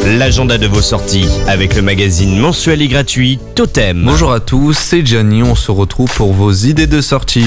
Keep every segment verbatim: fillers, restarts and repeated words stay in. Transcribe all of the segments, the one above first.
L'agenda de vos sorties avec le magazine mensuel et gratuit Totem. Bonjour à tous, c'est Gianni, on se retrouve pour vos idées de sortie.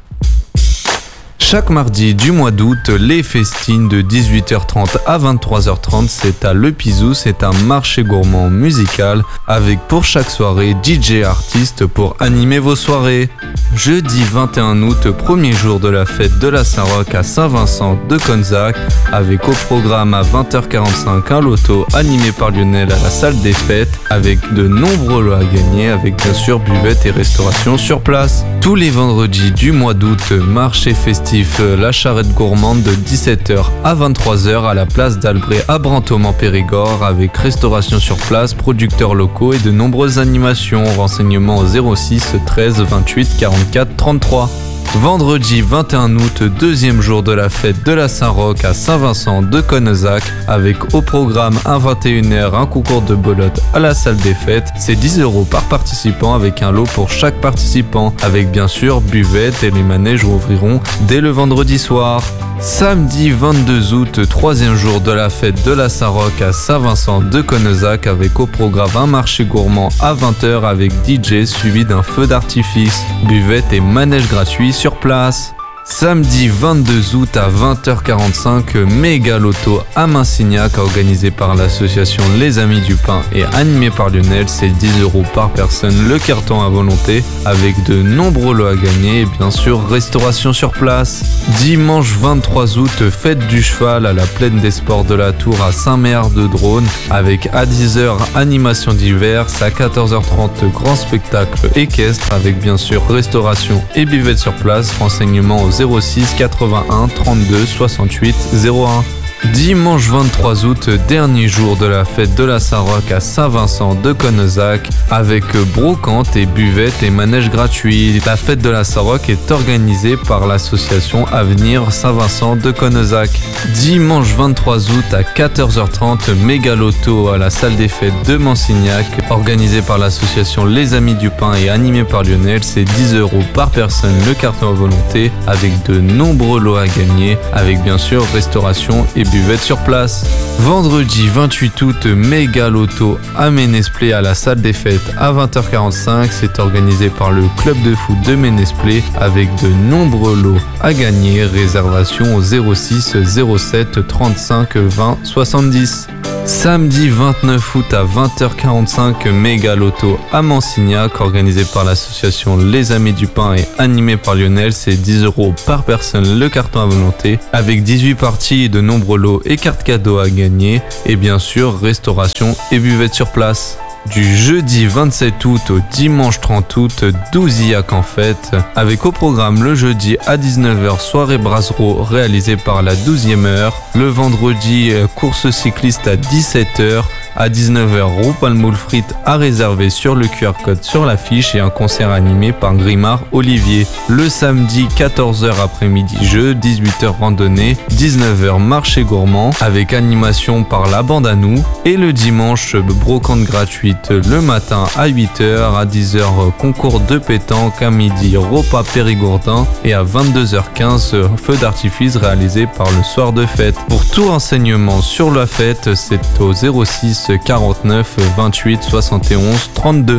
Chaque mardi du mois d'août, les festines de dix-huit heures trente à vingt-trois heures trente, c'est à Le Pizou, c'est un marché gourmand musical avec pour chaque soirée D J artistes pour animer vos soirées. Jeudi vingt et un août, premier jour de la fête de la Saint-Roch à Saint-Vincent de Conzac, avec au programme à vingt heures quarante-cinq un loto animé par Lionel à la salle des fêtes, avec de nombreux lots à gagner, avec bien sûr buvette et restauration sur place. Tous les vendredis du mois d'août, marché festif La Charrette Gourmande de dix-sept heures à vingt-trois heures à la place d'Albret à Brantôme-en-Périgord, avec restauration sur place, producteurs locaux et de nombreuses animations. Renseignements au zéro six treize vingt-huit quarante-quatre trente-trois. Vendredi vingt et un août, deuxième jour de la fête de la Saint-Roch à Saint-Vincent de Conzac, avec au programme à vingt et une heures un concours de belote à la salle des fêtes. C'est dix euros par participant avec un lot pour chaque participant, avec bien sûr buvette, et les manèges rouvriront dès le vendredi soir. Samedi vingt-deux août, troisième jour de la fête de la Saint-Roch à Saint-Vincent de Conzac, avec au programme un marché gourmand à vingt heures avec D J suivi d'un feu d'artifice, buvette et manège gratuit sur place. Samedi vingt-deux août à vingt heures quarante-cinq, méga loto à Massignac organisé par l'association Les Amis du Pain et animé par Lionel. C'est dix euros par personne, le carton à volonté avec de nombreux lots à gagner et bien sûr restauration sur place. Dimanche vingt-trois août, fête du cheval à la plaine des sports de la Tour à Saint-Méard-de-Drône, avec à dix heures animation diverses, à quatorze heures trente grand spectacle équestre avec bien sûr restauration et buvette sur place. Renseignements aux zéro six quatre-vingt-un trente-deux soixante-huit zéro un. Dimanche vingt-trois août, dernier jour de la fête de la Saint-Roch à Saint-Vincent de Conzac, avec brocante et buvette et manège gratuit. La fête de la Saint-Roch est organisée par l'association Avenir Saint-Vincent de Conzac. Dimanche vingt-trois août à quatorze heures trente, méga loto à la salle des fêtes de Massignac, organisé par l'association Les Amis du Pain et animé par Lionel. C'est dix euros par personne, le carton à volonté, avec de nombreux lots à gagner, avec bien sûr restauration et buvette sur place. Vendredi vingt-huit août, méga loto à Ménezplé à la salle des fêtes à vingt heures quarante-cinq. C'est organisé par le club de foot de Ménezplé avec de nombreux lots à gagner. Réservation au zéro six zéro sept trente-cinq vingt soixante-dix. Samedi vingt-neuf août à vingt heures quarante-cinq, méga loto à Massignac organisé par l'association Les Amis du Pain et animé par Lionel. C'est dix euros par personne, le carton à volonté, avec dix-huit parties et de nombreux lots et cartes cadeaux à gagner, et bien sûr restauration et buvette sur place. Du jeudi vingt-sept août au dimanche trente août, douze I A C en fête, avec au programme le jeudi à dix-neuf heures soirée Brassereau réalisée par la douzième heure, le vendredi course cycliste à dix-sept heures, à dix-neuf heures roue palmoule frites à réserver sur le Q R code sur l'affiche et un concert animé par Grimard Olivier. Le samedi quatorze heures après-midi jeu, dix-huit heures randonnée, dix-neuf heures marché gourmand avec animation par la bande à nous, et le dimanche brocante gratuite le matin à huit heures, à dix heures concours de pétanque, à midi repas périgourdin et à vingt-deux heures quinze feu d'artifice réalisé par le soir de fête. Pour tout renseignement sur la fête, c'est au zéro six quarante-neuf vingt-huit soixante et onze trente-deux.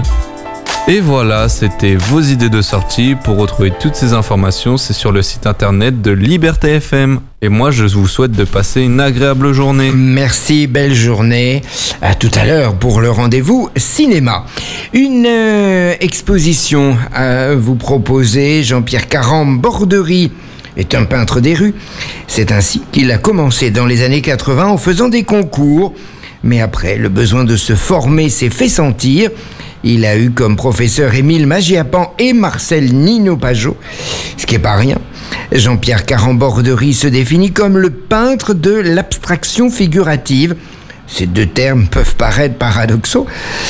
Et voilà, c'était vos idées de sortie. Pour retrouver toutes ces informations, c'est sur le site internet de Liberté F M. Et moi, je vous souhaite de passer une agréable journée. Merci, belle journée. À tout à l'heure pour le rendez-vous cinéma. Une euh, exposition à vous proposer. Jean-Pierre Caram-Borderie est un peintre des rues. C'est ainsi qu'il a commencé dans les années quatre-vingts en faisant des concours. Mais après, le besoin de se former s'est fait sentir. Il a eu comme professeur Émile Magiapan et Marcel Nino-Pajot, ce qui n'est pas rien. Jean-Pierre Caram-Borderie se définit comme le peintre de l'abstraction figurative. Ces deux termes peuvent paraître paradoxaux,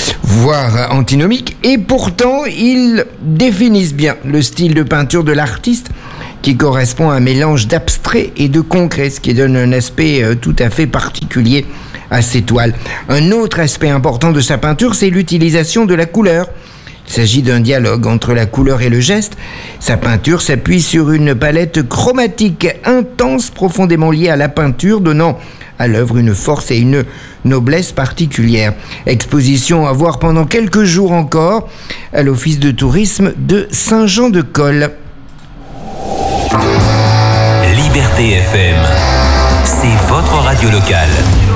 voire antinomiques, et pourtant ils définissent bien le style de peinture de l'artiste qui correspond à un mélange d'abstrait et de concret, ce qui donne un aspect tout à fait particulier à ses toiles. Un autre aspect important de sa peinture, c'est l'utilisation de la couleur. Il s'agit d'un dialogue entre la couleur et le geste. Sa peinture s'appuie sur une palette chromatique intense, profondément liée à la peinture, donnant à l'œuvre une force et une noblesse particulières. Exposition à voir pendant quelques jours encore à l'Office de tourisme de Saint-Jean-de-Colle. Liberté F M, c'est votre radio locale.